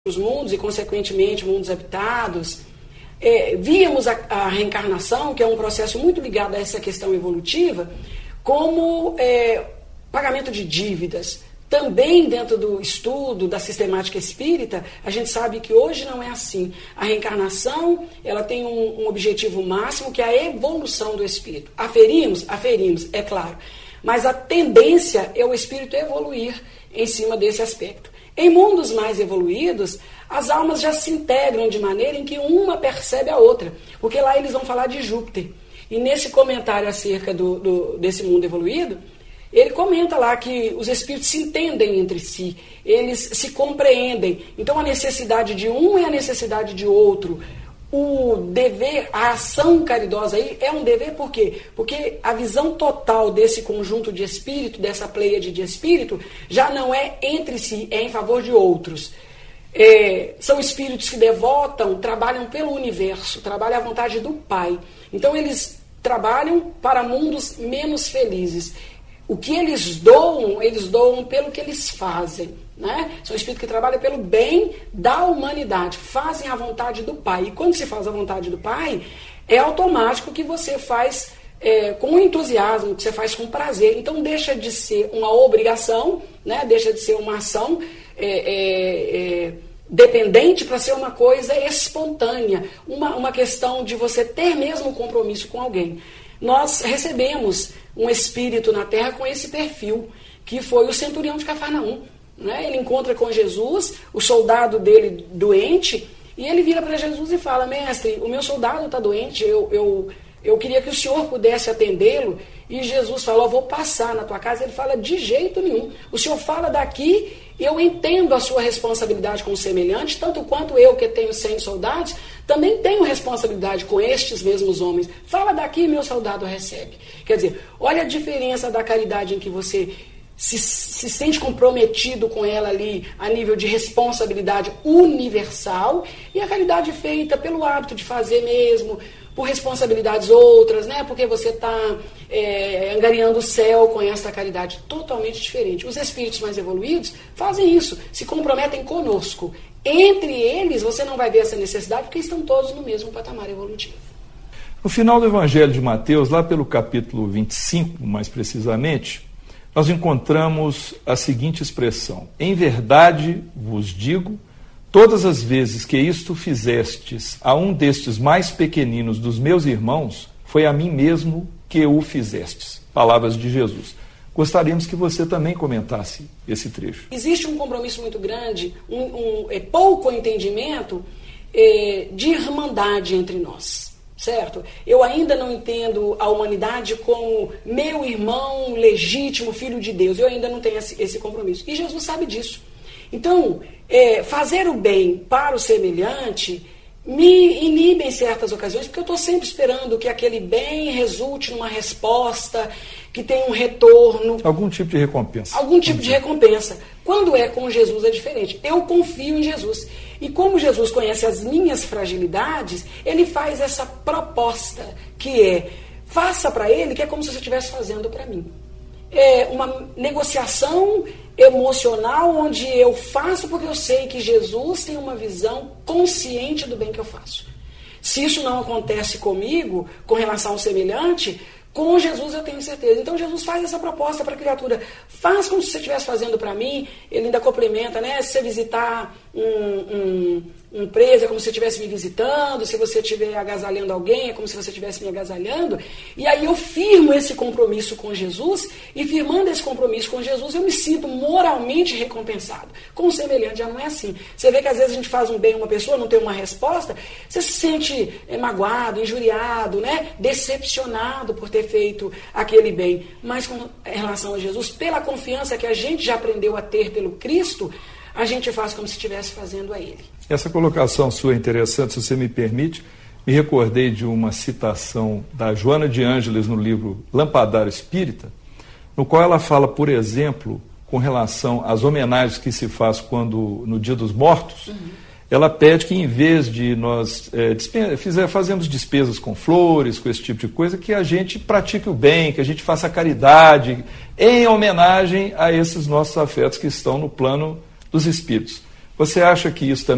os mundos e, consequentemente, mundos habitados, víamos a reencarnação, que é um processo muito ligado a essa questão evolutiva, como pagamento de dívidas. Também dentro do estudo da sistemática espírita, a gente sabe que hoje não é assim. A reencarnação, ela tem um objetivo máximo, que é a evolução do espírito. Aferimos? Aferimos, é claro. Mas a tendência é o espírito evoluir em cima desse aspecto. Em mundos mais evoluídos, as almas já se integram de maneira em que uma percebe a outra, porque lá eles vão falar de Júpiter. E nesse comentário acerca desse mundo evoluído, ele comenta lá que os espíritos se entendem entre si, eles se compreendem. Então a necessidade de um é a necessidade de outro. O dever, a ação caridosa aí é um dever por quê? Porque a visão total desse conjunto de espírito, dessa pleiade de espírito, já não é entre si, é em favor de outros. São espíritos que devotam, trabalham pelo universo, trabalham à vontade do Pai. Então eles trabalham para mundos menos felizes. O que eles doam pelo que eles fazem. Né? São espíritos que trabalham pelo bem da humanidade, fazem a vontade do Pai. E quando se faz a vontade do Pai, é automático que você faz com entusiasmo, que você faz com prazer. Então deixa de ser uma obrigação, né? Deixa de ser uma ação dependente para ser uma coisa espontânea, uma questão de você ter mesmo um compromisso com alguém. Nós recebemos um espírito na Terra com esse perfil, que foi o centurião de Cafarnaum. Né? Ele encontra com Jesus, o soldado dele doente, e ele vira para Jesus e fala: mestre, o meu soldado está doente, eu queria que o senhor pudesse atendê-lo. E Jesus falou: vou passar na tua casa. Ele fala: de jeito nenhum, o senhor fala daqui, eu entendo a sua responsabilidade com o semelhante, tanto quanto eu, que tenho 100 soldados, também tenho responsabilidade com estes mesmos homens. Fala daqui, meu soldado recebe. Quer dizer, olha a diferença da caridade em que você se sente comprometido com ela ali a nível de responsabilidade universal, e a caridade feita pelo hábito de fazer mesmo, por responsabilidades outras, né? Porque você está angariando o céu com essa caridade totalmente diferente. Os espíritos mais evoluídos fazem isso, se comprometem conosco. Entre eles, você não vai ver essa necessidade, porque estão todos no mesmo patamar evolutivo. No final do Evangelho de Mateus, lá pelo capítulo 25, mais precisamente, nós encontramos a seguinte expressão: em verdade vos digo, todas as vezes que isto fizestes a um destes mais pequeninos dos meus irmãos, foi a mim mesmo que o fizestes. Palavras de Jesus. Gostaríamos que você também comentasse esse trecho. Existe um compromisso muito grande, pouco entendimento de irmandade entre nós. Certo? Eu ainda não entendo a humanidade como meu irmão legítimo, filho de Deus. Eu ainda não tenho esse compromisso. E Jesus sabe disso. Então, fazer o bem para o semelhante me inibe em certas ocasiões, porque eu estou sempre esperando que aquele bem resulte numa resposta, que tenha um retorno. Algum tipo de recompensa. Algum tipo de recompensa. Quando é com Jesus é diferente. Eu confio em Jesus. E como Jesus conhece as minhas fragilidades, ele faz essa proposta, que faça para ele, que é como se você estivesse fazendo para mim. É uma negociação emocional onde eu faço porque eu sei que Jesus tem uma visão consciente do bem que eu faço. Se isso não acontece comigo, com relação ao semelhante, com Jesus eu tenho certeza. Então Jesus faz essa proposta para a criatura. Faz como se você estivesse fazendo para mim. Ele ainda complementa, né? Se você visitar um preso, é como se você estivesse me visitando. Se você estiver agasalhando alguém, é como se você estivesse me agasalhando. E aí eu firmo esse compromisso com Jesus. E firmando esse compromisso com Jesus, eu me sinto moralmente recompensado. Com o semelhante já não é assim. Você vê que às vezes a gente faz um bem a uma pessoa, não tem uma resposta, você se sente magoado, injuriado, né? Decepcionado por ter feito aquele bem. Mas com relação a Jesus, pela confiança que a gente já aprendeu a ter pelo Cristo, a gente faz como se estivesse fazendo a Ele. Essa colocação sua é interessante, se você me permite. Me recordei de uma citação da Joana de Ângeles no livro Lampadário Espírita, no qual ela fala, por exemplo, com relação às homenagens que se faz no Dia dos Mortos. Ela pede que, em vez de nós fazermos despesas com flores, com esse tipo de coisa, que a gente pratique o bem, que a gente faça a caridade, em homenagem a esses nossos afetos que estão no plano dos espíritos. Você acha que isso também